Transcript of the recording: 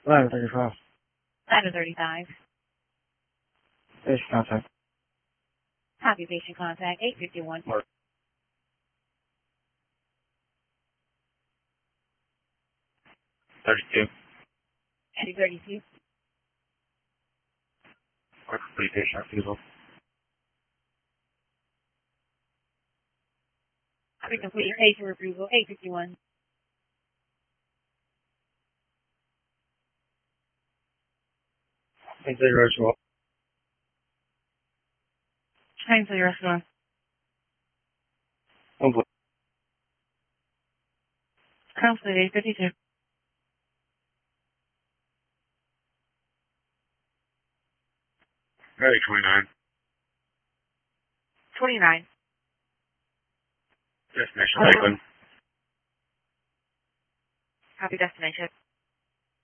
Ladder 35. Ladder 35. Patient contact. Copy patient contact 851. Mark. 32. Copy 32. Quick complete patient refusal. Copy complete patient refusal 851. Ainsley Roswell. Ainsley Restaurant. Complete. Complete 852. Ready 29. 29. Destination Lakeland. Copy destination.